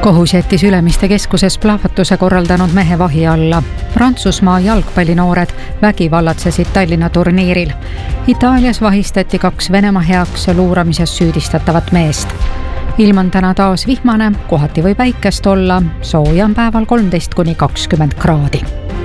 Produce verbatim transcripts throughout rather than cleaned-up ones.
Kohus jättis Ülemiste keskuses plahvatuse korraldanud mehe vahi alla. Prantsusmaa jalgpallinoored vägivallatsesid Tallinna turniiril. Itaalias vahistati kaks Venemaa heaks luuramises süüdistatavat meest. Ilm on täna taas vihmane, kohati või päikest olla, sooja on päeval kolmteist kuni kakskümmend kraadi.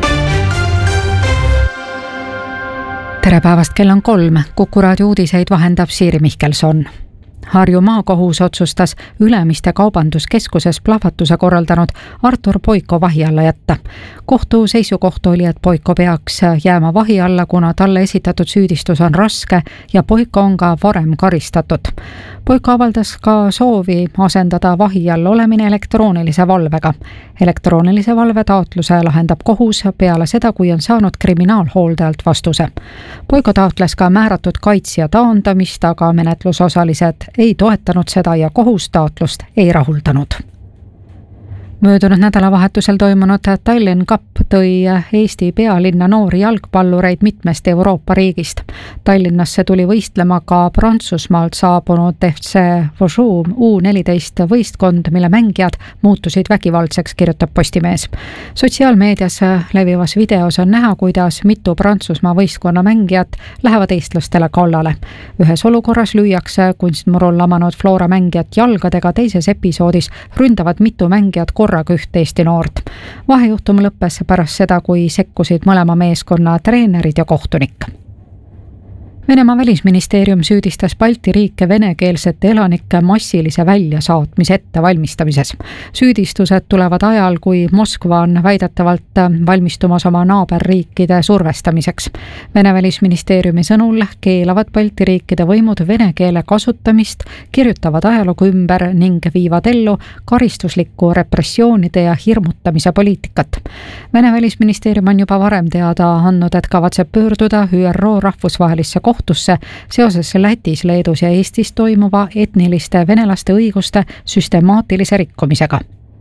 Tere päevast, kell on kolm. Kuku raadio uudiseid vahendab Siiri Mihkelson. Harju maakohus otsustas Ülemiste kaubanduskeskuses plahvatuse korraldanud Artur Boiko vahi alla jätta. Kohtu seisukoht oli, et Boiko peaks jääma vahi alla, kuna talle esitatud süüdistus on raske ja Boiko on ka varem karistatud. Boiko avaldas ka soovi asendada vahi all olemine elektroonilise valvega. Elektroonilise valve taotluse lahendab kohus peale seda, kui on saanud kriminaalhooldajalt vastuse. Boiko taotles ka määratud kaitsja taandamist, aga menetlusosalised ei toetanud seda ja kohus taotlust ei rahuldanud. Möödunud nädalavahetusel toimunud Tallinn Cup tõi Eesti pealinna noori jalgpallureid mitmest Euroopa riigist. Tallinnasse tuli võistlema ka Prantsusmaalt saabunud F C Vosou U neliteist võistkond, mille mängijad muutusid vägivaldseks, kirjutab Postimees. Sotsiaalmeedias levivas videos on näha, kuidas mitu Prantsusmaa võistkonna mängijat lähevad eestlastele kallale. Ühes olukorras lüüakse kunstmurul lamanud Flora mängijat jalgadega, teises episoodis ründavad mitu mängijat korraga üht Eesti noort. Vahejuhtum lõppes pärast seda, kui sekkusid mõlema meeskonna treenerid ja kohtunik. Venemaa välisministeerium süüdistas Balti riike venekeelsete elanike massilise väljasaatmise ettevalmistamises. Süüdistused tulevad ajal, kui Moskva on väidetavalt valmistumas oma naaberriikide survestamiseks. Vene välisministeeriumi sõnul keelavad Balti riikide võimud vene keele kasutamist, kirjutavad ajalugu ümber ning viivad ellu karistuslikku repressioonide ja hirmutamise poliitikat. Vene välisministeerium on juba varem teada andnud, et kavatseb pöörduda Ü R O rahvusvahelisse kohtusse seoses Lätis, Leedus ja Eestis toimuva etniliste venelaste õiguste süstemaatilise rikkumisega.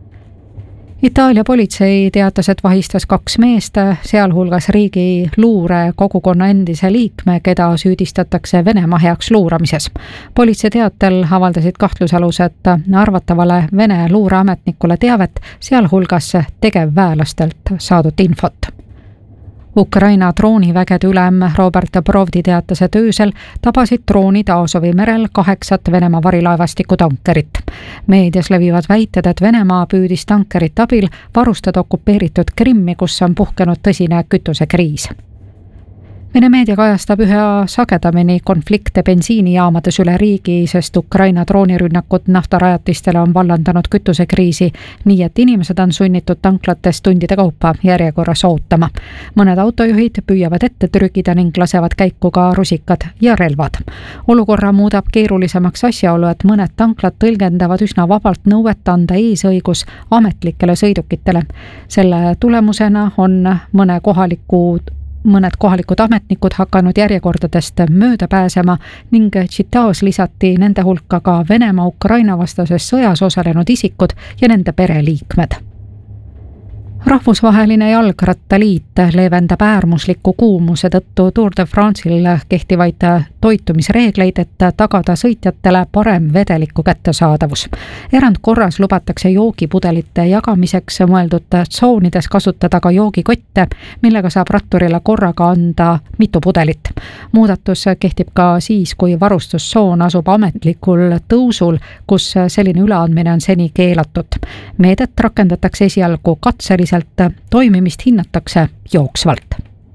Itaalia politsei teatas, et vahistas kaks meest, sealhulgas riigi luure kogukonna endise liikme, keda süüdistatakse Venemaa heaks luuramises. Politsei teatel avaldasid kahtlusalused arvatavale Vene luureametnikule teavet, sealhulgas tegevväelastelt saadud infot. Ukraina droonivägede ülem Robert Brovdi teatas, et öösel tabasid droonid Aasovi merel kaheksat Venemaa varilaevastiku tankerit. Meedias levivad väited, et Venemaa püüdis tankerit abil varustada okupeeritud Krimmi, kus on puhkenud tõsine kütusekriis. Vene meedia kajastab üha sagedamini konflikte bensiinijaamades üle riigi, sest Ukraina droonirünnakud naftarajatistele on vallandanud kütusekriisi, nii et inimesed on sunnitud tanklates tundide kaupa järjekorras ootama. Mõned autojuhid püüavad ette trügida ning lasevad käiku ka rusikad ja relvad. Olukorra muudab keerulisemaks asjaolu, et mõned tanklad tõlgendavad üsna vabalt nõuet anda eesõigus ametlikele sõidukitele. Selle tulemusena on mõne kohaliku Mõned kohalikud ametnikud hakanud järjekordadest mööda pääsema ning Tšitaos lisati nende hulka ka Venemaa Ukraina vastases sõjas osalenud isikud ja nende pereliikmed. Rahvusvaheline jalgrattaliit leevendab äärmusliku kuumuse tõttu Tour de France'il kehtivaid toitumisreegleid, et tagada sõitjatele parem vedeliku kättesaadavus. Erandkorras lubatakse joogipudelite jagamiseks mõeldud tsoonides kasutada ka joogikotte, millega saab ratturile korraga anda mitu pudelit. Muudatus kehtib ka siis, kui varustustsoon asub ametlikul tõusul, kus selline üleandmine on seni keelatud. Meedet rakendatakse esialgu katseliselt, toimimist hinnatakse jooksvalt.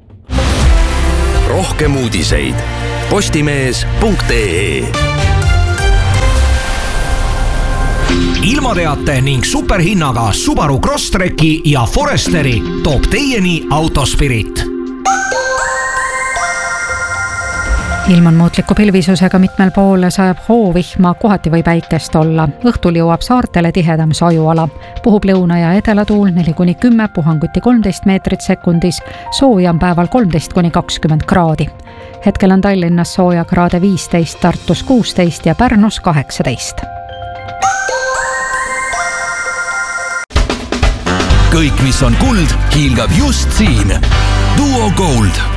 Rohkem uudiseid postimees punkt ee. Ilmateate ning superhinnaga Subaru Crosstreki ja Foresteri toob teieni Autospirit. Ilm on muutliku pilvisusega, mitmel pool sajab hoovihma, kohati või päikest olla. Õhtul jõuab saartele tihedam sajuala. Puhub lõuna ja edelatuul neli kuni kümme, puhanguti kolmteist meetrit sekundis, sooja on päeval kolmteist kuni kakskümmend kraadi. Hetkel on Tallinnas sooja kraade viisteist, Tartus kuusteist ja Pärnus kaheksateist. Kõik, mis on kuld, hiilgab just siin. Duo Gold.